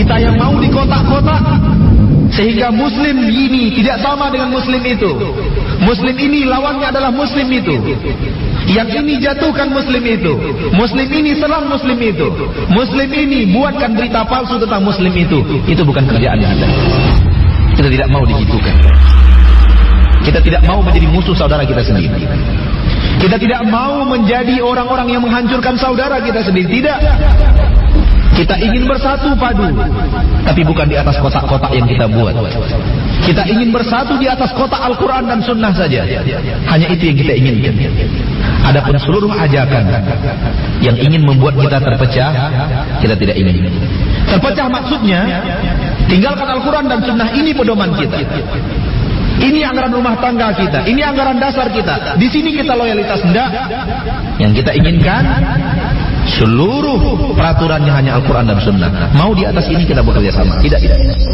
Kita yang mau di kotak-kotak sehingga muslim ini tidak sama dengan muslim itu. Muslim ini lawannya adalah muslim itu. Yang ini jatuhkan muslim itu. Muslim ini serang muslim itu. Muslim ini buatkan berita palsu tentang muslim itu. Itu bukan kerjaan kita. Kita tidak mau digitukan. Kita tidak mau menjadi musuh saudara kita sendiri. Kita tidak mau menjadi orang-orang yang menghancurkan saudara kita sendiri. Tidak. Kita ingin bersatu padu, tapi bukan di atas kotak-kotak yang kita buat. Kita ingin bersatu di atas kotak Al-Quran dan Sunnah saja. Hanya itu yang kita inginkan. Adapun seluruh ajakan yang ingin membuat kita terpecah, kita tidak ingin. Terpecah maksudnya, tinggalkan Al-Quran dan Sunnah, ini pedoman kita. Ini anggaran rumah tangga kita, ini anggaran dasar kita. Di sini kita loyalitas, enggak. Yang kita inginkan seluruh peraturannya hanya Al-Quran dan Sunnah. Mau di atas ini kita bekerja sama. Tidak.